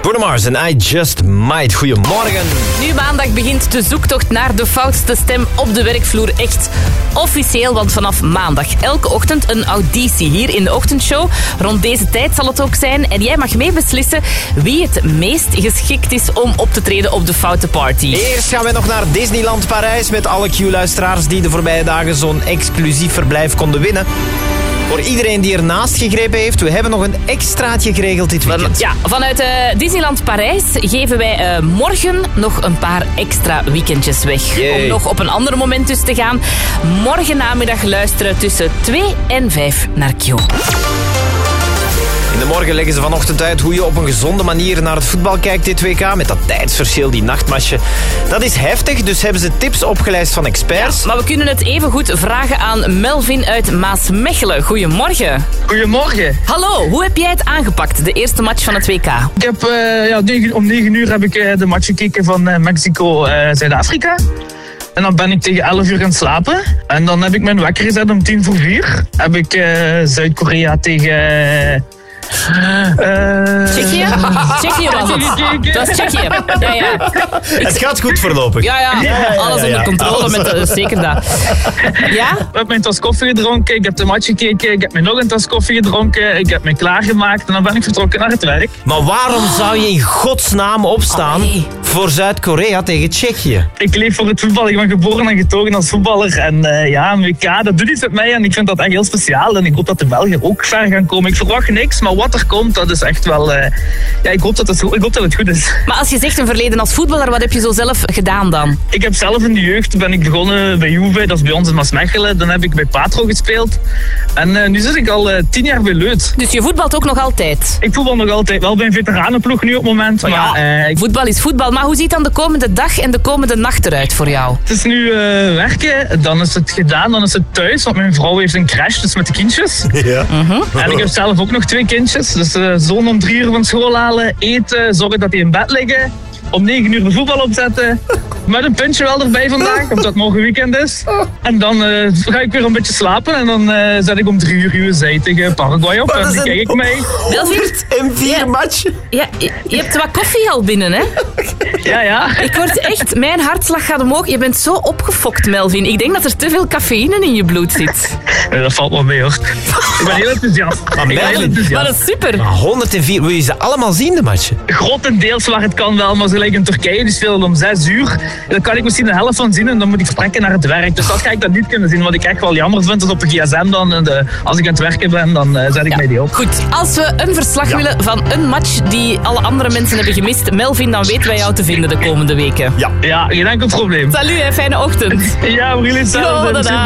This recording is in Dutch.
Bruno Mars en I Just Might. Goedemorgen. Nu maandag begint de zoektocht naar de foutste stem op de werkvloer echt officieel. Want vanaf maandag elke ochtend een auditie hier in de ochtendshow. Rond deze tijd zal het ook zijn. En jij mag mee beslissen wie het meest geschikt is om op te treden op de Foute Party. Eerst gaan we nog naar Disneyland Parijs met alle Q-luisteraars die de voorbije dagen zo'n exclusief verblijf konden winnen. Voor iedereen die ernaast gegrepen heeft, we hebben nog een extraatje geregeld dit weekend. Ja, vanuit Disneyland Parijs geven wij morgen nog een paar extra weekendjes weg. Yay. Om nog op een ander moment dus te gaan. Morgen namiddag luisteren tussen 2 en 5 naar Q. In de morgen leggen ze vanochtend uit hoe je op een gezonde manier naar het voetbal kijkt dit WK. Met dat tijdsverschil, die nachtmatchen. Dat is heftig, dus hebben ze tips opgelijst van experts. Ja, maar we kunnen het even goed vragen aan Melvin uit Maasmechelen. Goedemorgen. Goedemorgen. Hallo, hoe heb jij het aangepakt, de eerste match van het WK? Ik heb om 9 uur heb ik de match gekeken van Mexico-Zuid-Afrika. En dan ben ik tegen 11 uur gaan slapen. En dan heb ik mijn wekker gezet om 3:10. Heb ik Zuid-Korea tegen... Tsjechië? Tsjechië was het. Dat is Tsjechië. Ja. Het gaat goed voorlopig. Ja. Alles onder controle, met zeker dat. Ja? Ik heb mijn tas koffie gedronken, ik heb de match gekeken, ik heb mij nog een tas koffie gedronken, ik heb mij klaargemaakt en dan ben ik vertrokken naar het werk. Maar waarom zou je in godsnaam opstaan voor Zuid-Korea tegen Tsjechië? Ik leef voor het voetbal, ik ben geboren en getogen als voetballer. En een WK, dat doet iets met mij en ik vind dat echt heel speciaal. En ik hoop dat de Belgen ook ver gaan komen. Ik verwacht niks, maar wat er komt, dat is echt wel... ik hoop dat het goed is. Maar als je zegt een verleden als voetballer, wat heb je zo zelf gedaan dan? Ik heb zelf in de jeugd ben ik begonnen bij Juve, dat is bij ons in Maasmechelen. Dan heb ik bij Patro gespeeld. En nu zit ik al 10 jaar bij Leut. Dus je voetbalt ook nog altijd? Ik voetbal nog altijd, wel bij een veteranenploeg nu op het moment. Maar, voetbal is voetbal. Maar hoe ziet dan de komende dag en de komende nacht eruit voor jou? Het is nu werken, dan is het gedaan, dan is het thuis. Want mijn vrouw heeft een crash, dus met de kindjes. Ja. En ik heb zelf ook nog 2 kindjes. Dus zoon om 3 uur van school halen, eten, zorgen dat die in bed liggen. Om 9 uur de voetbal opzetten. Met een puntje wel erbij vandaag, omdat het morgen weekend is. En dan ga ik weer een beetje slapen. En dan zet ik om 3 uur USA tegen Paraguay op. En dan kijk ik mee. En 4 matchen. Ja, je hebt wat koffie al binnen, hè? Ja. Ik word echt... Mijn hartslag gaat omhoog. Je bent zo opgefokt, Melvin. Ik denk dat er te veel cafeïne in je bloed zit. Nee, dat valt wel mee, hoor. Ik ben heel enthousiast. Maar dat is super. Maar 104, wil je ze allemaal zien, de matchen? Grotendeels waar het kan wel, maar zo lijkt in Turkije, die spelen om 6 uur. Daar kan ik misschien de helft van zien en dan moet ik vertrekken naar het werk. Dus dat ga ik dan niet kunnen zien. Wat ik echt wel jammer vind, is op de gsm dan. En als ik aan het werken ben, dan zet ik mij die op. Goed, als we een verslag willen van een match die alle andere mensen hebben gemist, Melvin, dan weten wij jou te vinden de komende weken. Ja, geen enkel probleem. Salut, hè, fijne ochtend. Ja, voor jullie hetzelfde.